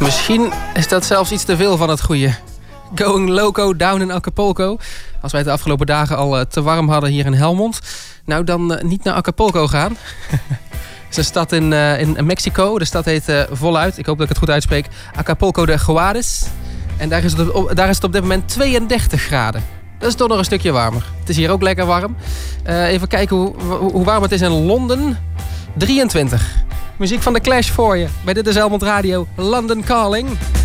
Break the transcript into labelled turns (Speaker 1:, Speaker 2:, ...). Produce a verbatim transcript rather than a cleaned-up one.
Speaker 1: Misschien is dat zelfs iets te veel van het goede. Going loco down in Acapulco. Als wij het de afgelopen dagen al te warm hadden hier in Helmond. Nou, dan uh, niet naar Acapulco gaan. Het is een stad in, uh, in Mexico. De stad heet uh, voluit, ik hoop dat ik het goed uitspreek, Acapulco de Juarez. En daar is, het op, daar is het op dit moment tweeëndertig graden. Dat is toch nog een stukje warmer. Het is hier ook lekker warm. Uh, even kijken hoe, hoe warm het is in Londen. drieëntwintig. Muziek van The Clash voor je. Bij Dit is Helmond Radio. London Calling.